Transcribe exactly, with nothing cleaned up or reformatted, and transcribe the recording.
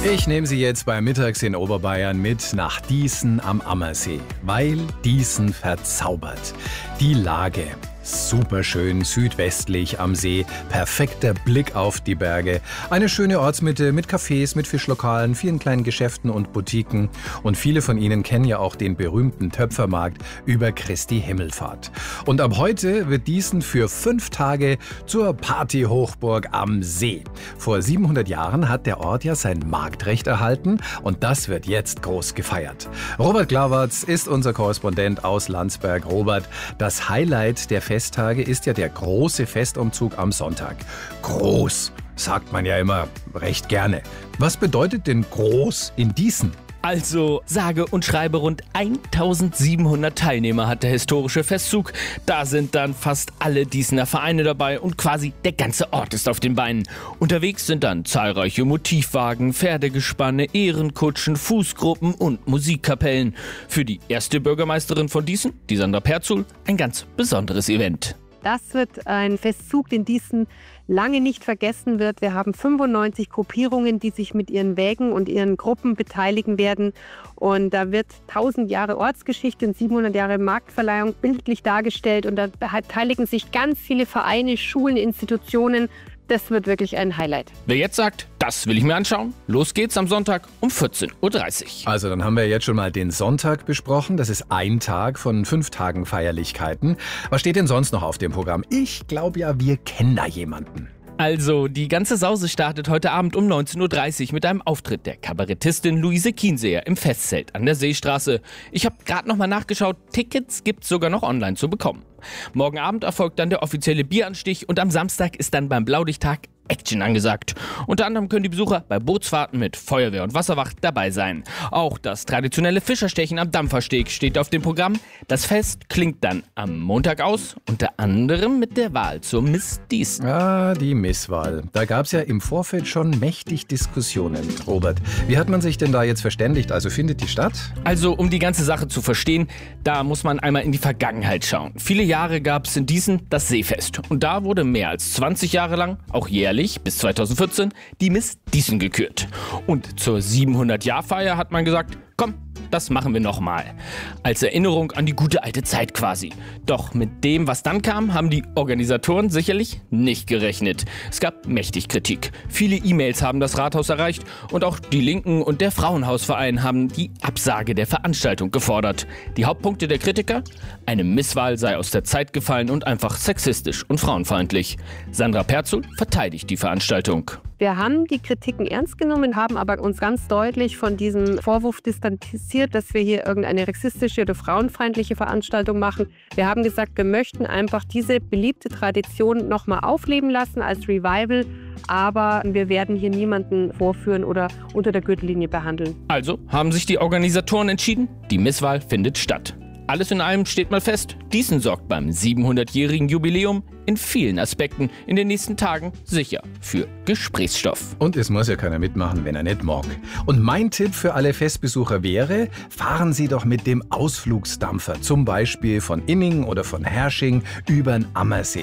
Ich nehme Sie jetzt bei Mittags in Oberbayern mit nach Dießen am Ammersee, weil Dießen verzaubert. Die Lage. Superschön südwestlich am See, perfekter Blick auf die Berge, eine schöne Ortsmitte mit Cafés, mit Fischlokalen, vielen kleinen Geschäften und Boutiquen und viele von Ihnen kennen ja auch den berühmten Töpfermarkt über Christi Himmelfahrt. Und ab heute wird Dießen für fünf Tage zur Partyhochburg am See. Vor siebenhundert Jahren hat der Ort ja sein Marktrecht erhalten und das wird jetzt groß gefeiert. Robert Glawarz ist unser Korrespondent aus Landsberg. Robert, das Highlight der Festtage ist ja der große Festumzug am Sonntag. Groß, sagt man ja immer recht gerne. Was bedeutet denn groß in Dießen? Also, sage und schreibe rund eintausendsiebenhundert Teilnehmer hat der historische Festzug. Da sind dann fast alle Dießener Vereine dabei und quasi der ganze Ort ist auf den Beinen. Unterwegs sind dann zahlreiche Motivwagen, Pferdegespanne, Ehrenkutschen, Fußgruppen und Musikkapellen. Für die erste Bürgermeisterin von Dießen, die Sandra Perzel, ein ganz besonderes Event. Das wird ein Festzug, den Dießen lange nicht vergessen wird. Wir haben fünfundneunzig Gruppierungen, die sich mit ihren Wägen und ihren Gruppen beteiligen werden. Und da wird tausend Jahre Ortsgeschichte und siebenhundert Jahre Marktverleihung bildlich dargestellt. Und da beteiligen sich ganz viele Vereine, Schulen, Institutionen. Das wird wirklich ein Highlight. Wer jetzt sagt, das will ich mir anschauen, los geht's am Sonntag um vierzehn Uhr dreißig. Also dann haben wir jetzt schon mal den Sonntag besprochen. Das ist ein Tag von fünf Tagen Feierlichkeiten. Was steht denn sonst noch auf dem Programm? Ich glaube ja, wir kennen da jemanden. Also, die ganze Sause startet heute Abend um neunzehn Uhr dreißig mit einem Auftritt der Kabarettistin Luise Kienseher im Festzelt an der Seestraße. Ich habe gerade nochmal nachgeschaut, Tickets gibt's sogar noch online zu bekommen. Morgen Abend erfolgt dann der offizielle Bieranstich und am Samstag ist dann beim Blaulichttag Action angesagt. Unter anderem können die Besucher bei Bootsfahrten mit Feuerwehr und Wasserwacht dabei sein. Auch das traditionelle Fischerstechen am Dampfersteg steht auf dem Programm. Das Fest klingt dann am Montag aus, unter anderem mit der Wahl zur Miss Dießen. Ah, die Misswahl. Da gab es ja im Vorfeld schon mächtig Diskussionen. Robert, wie hat man sich denn da jetzt verständigt? Also findet die statt? Also, um die ganze Sache zu verstehen, da muss man einmal in die Vergangenheit schauen. Viele Jahre gab es in Dießen das Seefest. Und da wurde mehr als zwanzig Jahre lang, auch jährlich, bis zweitausendvierzehn, die Miss Dießen gekürt. Und zur siebenhundert-Jahr-Feier hat man gesagt, komm, das machen wir nochmal. Als Erinnerung an die gute alte Zeit quasi. Doch mit dem, was dann kam, haben die Organisatoren sicherlich nicht gerechnet. Es gab mächtig Kritik. Viele E-Mails haben das Rathaus erreicht und auch die Linken und der Frauenhausverein haben die Absage der Veranstaltung gefordert. Die Hauptpunkte der Kritiker? Eine Misswahl sei aus der Zeit gefallen und einfach sexistisch und frauenfeindlich. Sandra Perzel verteidigt die Veranstaltung. Wir haben die Kritiken ernst genommen, haben aber uns ganz deutlich von diesem Vorwurf distanziert, dass wir hier irgendeine sexistische oder frauenfeindliche Veranstaltung machen. Wir haben gesagt, wir möchten einfach diese beliebte Tradition nochmal aufleben lassen als Revival, aber wir werden hier niemanden vorführen oder unter der Gürtellinie behandeln. Also haben sich die Organisatoren entschieden, die Misswahl findet statt. Alles in allem steht mal fest, Dießen sorgt beim siebenhundertjährigen Jubiläum in vielen Aspekten in den nächsten Tagen sicher für Gesprächsstoff. Und es muss ja keiner mitmachen, wenn er nicht mag. Und mein Tipp für alle Festbesucher wäre, fahren Sie doch mit dem Ausflugsdampfer, zum Beispiel von Inning oder von Hersching über den Ammersee.